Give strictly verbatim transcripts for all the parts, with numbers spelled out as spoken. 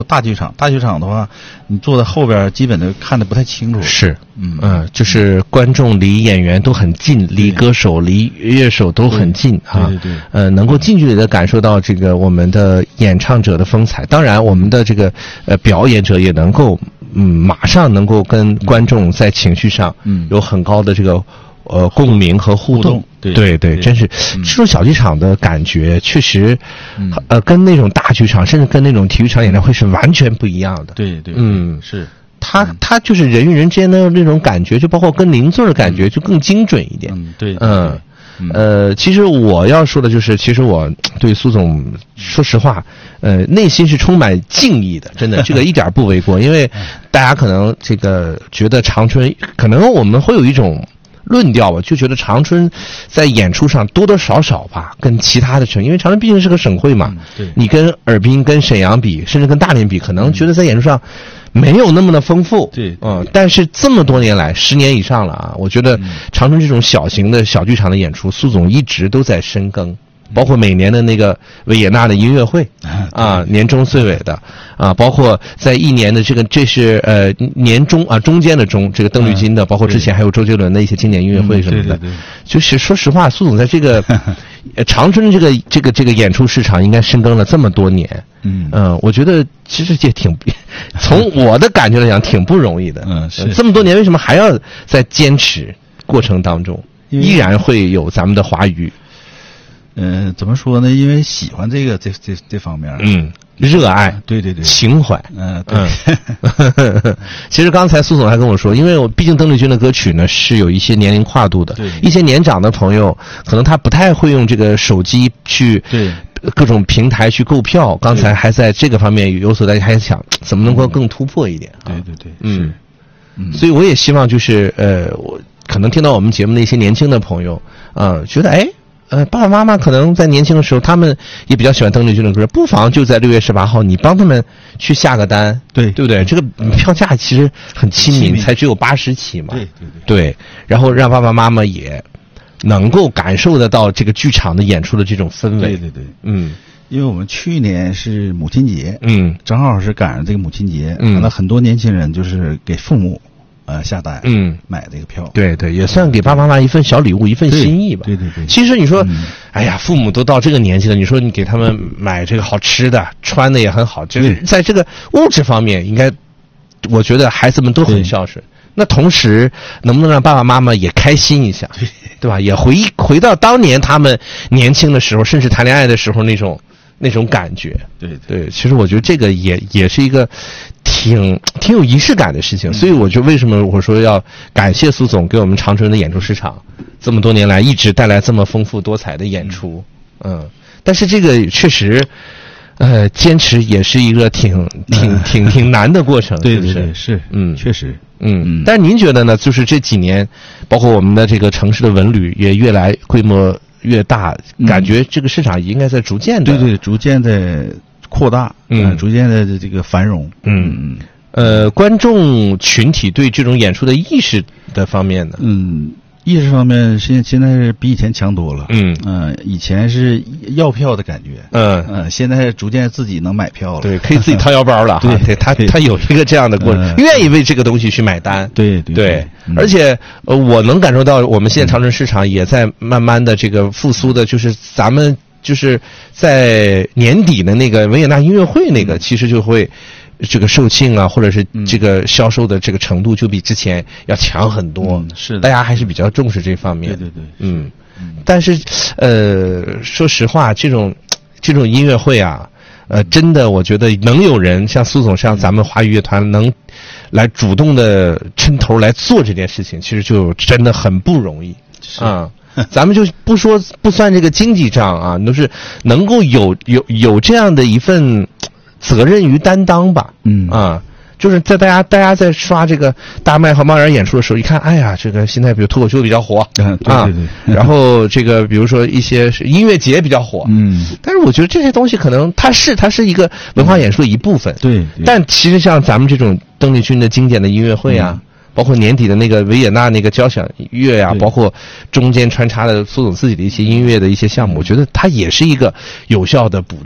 大剧场，大剧场的话，你坐在后边基本都看得不太清楚。 是， 嗯嗯、呃，就是观众离演员都很近，离歌手、离乐手都很近啊。 对对对。 呃，能够近距离的感受到这个我们的演唱者的风采。当然，我们的这个呃表演者也能够，嗯，马上能够跟观众在情绪上， 嗯， 有很高的这个呃共鸣和互动。 互动对对对，真是、嗯、这种小剧场的感觉，确实，嗯、呃，跟那种大剧场，甚至跟那种体育场演唱会是完全不一样的。 对对， 嗯， 是， 他他就是人与人之间的那种感觉，就包括跟邻座的感觉，就更精准一点。 嗯，对， 嗯。呃，其实我要说的就是，其实我对苏总，说实话，呃，内心是充满敬意的，真的，这个一点不为过。因为大家可能这个觉得长春，可能我们会有一种论调吧，就觉得长春在演出上多多少少吧，跟其他的城，因为长春毕竟是个省会嘛， 嗯、对， 你跟尔滨、跟沈阳比，甚至跟大连比，可能觉得在演出上没有那么的丰富， 对， 嗯，但是这么多年来，十年以上了啊，我觉得长春这种小型的小剧场的演出，苏总一直都在深耕，包括每年的那个维也纳的音乐会啊，年终岁尾的啊，包括在一年的这个这是呃年中啊中间的中这个邓丽君的，包括之前还有周杰伦的一些经典音乐会什么的， 对对对， 就是说实话，苏总在这个长春这个这个这个演出市场应该深耕了这么多年。 嗯嗯，我觉得其实也挺，从我的感觉来讲挺不容易的。 嗯，是这么多年为什么还要在坚持过程当中，依然会有咱们的华语？ 嗯、呃，怎么说呢？因为喜欢这个这这这方面， 嗯，热爱， 对对对， 情怀， 嗯、呃、 对。嗯、其实刚才苏总还跟我说，因为我毕竟邓丽君的歌曲呢是有一些年龄跨度的， 对， 一些年长的朋友可能他不太会用这个手机去对。 各种平台去购票，刚才还在这个方面有所在，还想怎么能够更突破一点、啊？ 对对对， 嗯， 嗯， 所以我也希望就是呃，我可能听到我们节目的一些年轻的朋友啊、呃，觉得哎呃，爸爸妈妈可能在年轻的时候，他们也比较喜欢邓丽君的歌，不妨就在六月十八号，你帮他们去下个单， 对对不对？这个票价其实很亲民，才只有八十起嘛， 对对对，对，然后让爸爸妈妈也能够感受得到这个剧场的演出的这种氛围。 对对对， 嗯， 因为我们去年是母亲节， 嗯， 正好是赶上这个母亲节， 嗯， 那很多年轻人就是给父母呃下单， 嗯， 买这个票， 对对，也算给爸爸妈妈一份小礼物，一份心意吧。 对对对。 其实你说， 嗯、 哎呀，父母都到这个年纪了，你说你给他们买这个好吃的，穿的也很好，就是在这个物质方面，应该，我觉得孩子们都很孝顺。那同时，能不能让爸爸妈妈也开心一下， 对对吧？也回回到当年他们年轻的时候，甚至谈恋爱的时候那种那种感觉。 对对, 对，其实我觉得这个也也是一个挺挺有仪式感的事情。 嗯、 所以我就为什么我说要感谢苏总给我们长春的演出市场这么多年来一直带来这么丰富多彩的演出。嗯，嗯但是这个确实。呃，坚持也是一个挺挺挺挺难的过程， 对对对， 是不是？ 是， 嗯， 确实， 嗯嗯。但是您觉得呢？就是这几年，包括我们的这个城市的文旅也越来规模越大， 嗯、 感觉这个市场应该在逐渐的， 对对，逐渐的扩大， 嗯， 呃、逐渐的这个繁荣， 嗯嗯。呃，观众群体对这种演出的意识的方面呢？ 嗯。意识方面，现现在是比以前强多了。 嗯嗯、呃，以前是要票的感觉。 嗯嗯、呃，现在逐渐自己能买票了。 对，可以自己掏腰包了。 对， 对他他有一个这样的过程，愿、呃、意为这个东西去买单。 对对对, 对、嗯，而且呃，我能感受到我们现在长春市场也在慢慢的这个复苏的，就是咱们就是在年底的那个维也纳音乐会那个，其实就会。这个售罄啊，或者是这个销售的这个程度，就比之前要强很多。 嗯、是的， 大家还是比较重视这方面。 对对对， 嗯。嗯但是，呃，说实话，这种这种音乐会啊，呃，真的，我觉得能有人像苏总像咱们华语乐团能来主动的抻头来做这件事情，其实就真的很不容易啊。咱们就不说不算这个经济账啊，都是能够有有有这样的一份。责任与担当吧， 嗯啊，就是在大家大家在刷这个大麦和猫眼演出的时候，一看，哎呀，这个现在比如脱口秀比较火， 嗯，对对对， 啊、然后这个比如说一些音乐节比较火， 嗯， 但是我觉得这些东西可能它是它是一个文化演出的一部分， 嗯、对, 对， 但其实像咱们这种邓丽君的经典的音乐会啊。嗯包括年底的那个维也纳那个交响乐呀、啊，包括中间穿插的苏总自己的一些音乐的一些项目，我觉得它也是一个有效的补充。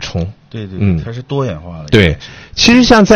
对对， 嗯它是多元化的。 对，其实像在